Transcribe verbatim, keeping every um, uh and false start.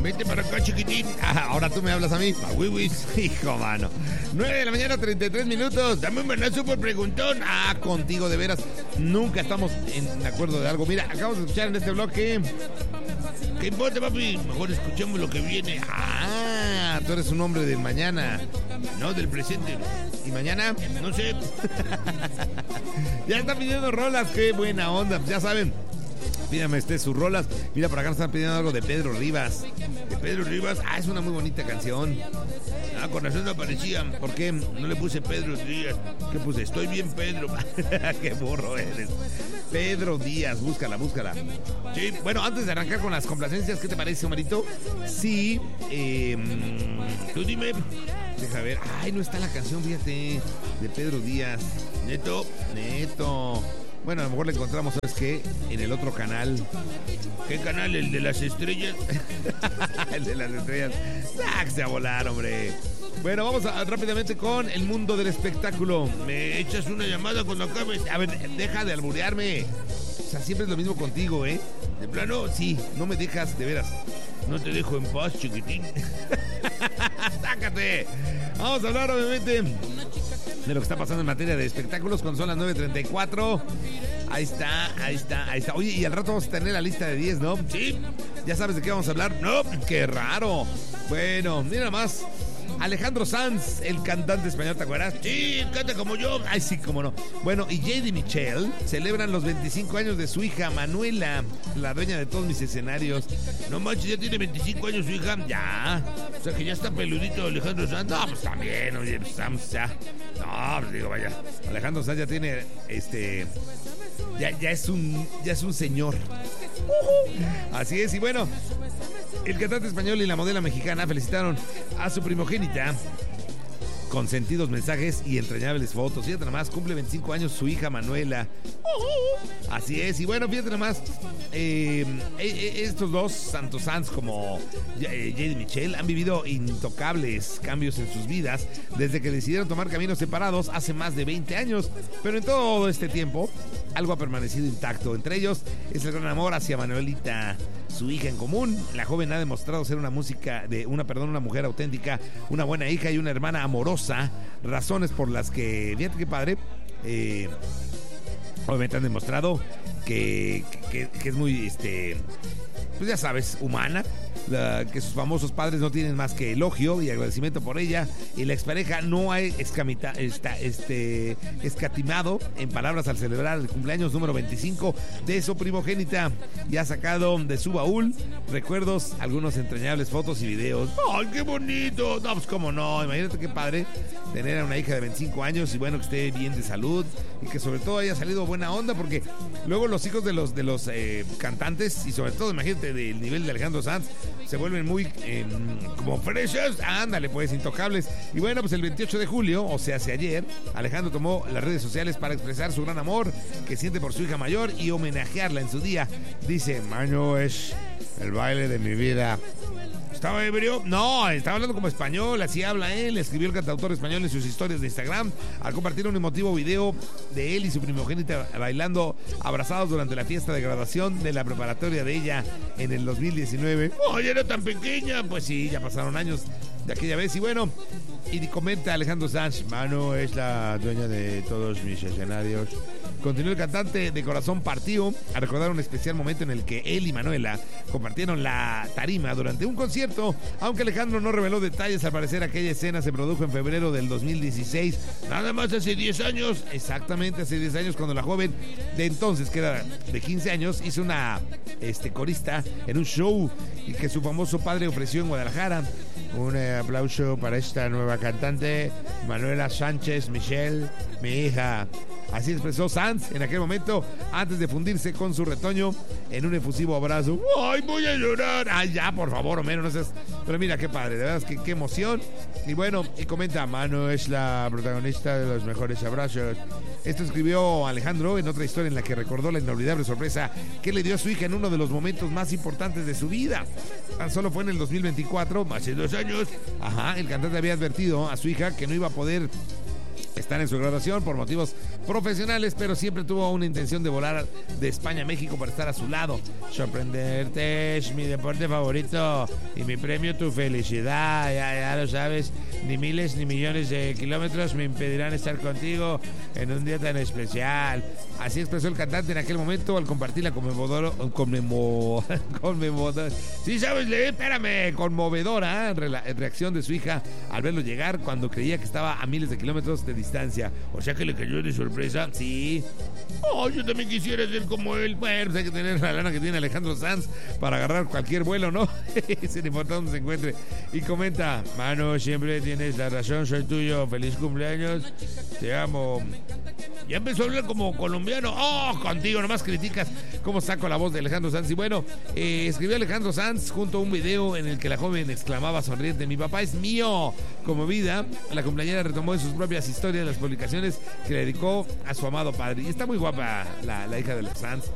Vente para acá, chiquitín. Ah, ahora tú me hablas a mí. Pa' wiwis. Hijo, mano. nueve de la mañana, treinta y tres minutos. Dame un manazo por preguntón. Ah, contigo, de veras. Nunca estamos en acuerdo de algo. Mira, acabamos de escuchar en este bloque. ¿Qué importa, papi? Mejor escuchemos lo que viene. Ah, tú eres un hombre del mañana. No, del presente. ¿Y mañana? No sé. Ya están pidiendo rolas. Qué buena onda. Ya saben. Pídame este, sus rolas. Mira, por acá nos están pidiendo algo de Pedro Rivas. De Pedro Rivas. Ah, es una muy bonita canción. Ah, con razón no aparecía. ¿Por qué? No le puse Pedro Díaz. ¿Qué puse? Estoy bien, Pedro. Qué burro eres. Pedro Díaz. Búscala, búscala. Sí, bueno, antes de arrancar con las complacencias, ¿qué te parece, Omarito? Sí, eh, tú dime. Deja ver. Ay, no está la canción, fíjate. De Pedro Díaz. Neto, neto. Bueno, a lo mejor la encontramos, ¿sabes qué? En el otro canal. ¿Qué canal? ¿El de las estrellas? El de las estrellas. ¡Sáquese a volar, hombre! Bueno, vamos a, rápidamente con el mundo del espectáculo. ¿Me echas una llamada cuando acabes? A ver, deja de alburearme. O sea, siempre es lo mismo contigo, ¿eh? De plano, sí, no me dejas, de veras. No te dejo en paz, chiquitín. ¡Sácate! Vamos a hablar, obviamente, de lo que está pasando en materia de espectáculos cuando son las nueve treinta y cuatro. Ahí está, ahí está, ahí está. Oye, y al rato vamos a tener la lista de diez, ¿no? Sí. ¿Ya sabes de qué vamos a hablar? No, qué raro. Bueno, mira más. Alejandro Sanz, el cantante español, ¿te acuerdas? Sí, canta como yo. Ay, sí, cómo no. Bueno, y Jay y Michelle celebran los veinticinco años de su hija Manuela, la dueña de todos mis escenarios. No manches, ya tiene veinticinco años su hija. Ya. O sea que ya está peludito Alejandro Sanz. No, pues también, oye, pues estamos ya. No, pues digo, vaya. Alejandro Sanz ya tiene, este... Ya, ya es un, ya es un señor. Uh-huh. Así es, y bueno... El cantante español y la modelo mexicana felicitaron a su primogénita con sentidos mensajes y entrañables fotos. Fíjate nomás, cumple veinticinco años su hija Manuela. Así es, y bueno, fíjate nomás, eh, estos dos, tanto Sanz como eh, Jay y Michelle, han vivido intocables cambios en sus vidas desde que decidieron tomar caminos separados hace más de veinte años. Pero en todo este tiempo, algo ha permanecido intacto. Entre ellos es el gran amor hacia Manuelita, su hija en común. La joven ha demostrado ser una música de una, perdón, una mujer auténtica, una buena hija y una hermana amorosa. Razones por las que, fíjate qué padre, eh, obviamente han demostrado que, que, que es muy, este, pues ya sabes, humana. La, que sus famosos padres no tienen más que elogio y agradecimiento por ella, y la expareja no ha escamita, esta, este, escatimado en palabras al celebrar el cumpleaños número veinticinco de su primogénita, y ha sacado de su baúl recuerdos, algunos entrañables fotos y videos. ¡Ay, qué bonito! No, pues cómo no, imagínate qué padre tener a una hija de veinticinco años y bueno, que esté bien de salud y que sobre todo haya salido buena onda, porque luego los hijos de los, de los eh, cantantes, y sobre todo imagínate del nivel de Alejandro Sanz, se vuelven muy eh, como fresas, ándale pues, intocables. Y bueno, pues el veintiocho de julio, o sea, hace ayer, Alejandro tomó las redes sociales para expresar su gran amor que siente por su hija mayor y homenajearla en su día. Dice: Manu es el baile de mi vida. ¿Estaba ebrio? No, estaba hablando como español, así habla él. Escribió el cantautor español en sus historias de Instagram al compartir un emotivo video de él y su primogénita bailando abrazados durante la fiesta de graduación de la preparatoria de ella en el dos mil diecinueve. ¡Oh, ya era tan pequeña! Pues sí, ya pasaron años de aquella vez. Y bueno, y comenta Alejandro Sanz: Manu es la dueña de todos mis escenarios. Continuó el cantante de corazón partido a recordar un especial momento en el que él y Manuela compartieron la tarima durante un concierto. Aunque Alejandro no reveló detalles, al parecer aquella escena se produjo en febrero del dos mil dieciséis, nada más hace diez años, exactamente hace diez años, cuando la joven de entonces, que era de quince años, hizo una este, corista en un show y que su famoso padre ofreció en Guadalajara. Un eh, aplauso para esta nueva cantante, Manuela Sánchez Michelle, mi hija. Así expresó Sanz en aquel momento, antes de fundirse con su retoño en un efusivo abrazo. ¡Ay, voy a llorar! ¡Ay, ya, por favor, Homero, no seas... Pero mira, qué padre, de verdad, qué, qué emoción. Y bueno, y comenta: Manu es la protagonista de los mejores abrazos. Esto escribió Alejandro en otra historia en la que recordó la inolvidable sorpresa que le dio a su hija en uno de los momentos más importantes de su vida. Tan solo fue en el dos mil veinticuatro, hace dos años. Ajá, el cantante había advertido a su hija que no iba a poder estar en su graduación por motivos profesionales, pero siempre tuvo una intención de volar de España a México para estar a su lado. Sorprenderte es mi deporte favorito y mi premio tu felicidad, ya, ya lo sabes. Ni miles ni millones de kilómetros me impedirán estar contigo en un día tan especial. Así expresó el cantante en aquel momento al compartir la conmovedora, conmemo, conmovedora, sí sabes leer, espérame, conmovedora ¿eh? reacción de su hija al verlo llegar cuando creía que estaba a miles de kilómetros de distancia. O sea que le cayó de sorpresa. Sí. Oh, yo también quisiera ser como él. Bueno, pues hay que tener la lana que tiene Alejandro Sanz para agarrar cualquier vuelo, ¿no? Sin importar dónde se encuentre. Y comenta, mano, siempre tienes la razón, soy tuyo, feliz cumpleaños, te amo. Ya empezó a hablar como colombiano. Oh, contigo, nomás criticas cómo saco la voz de Alejandro Sanz. Y bueno, eh, escribió Alejandro Sanz junto a un video en el que la joven exclamaba sonriente, mi papá es mío. Como vida, la cumpleañera retomó en sus propias historias las publicaciones que le dedicó a su amado padre. Y está muy guapa la, la hija de los Sanz.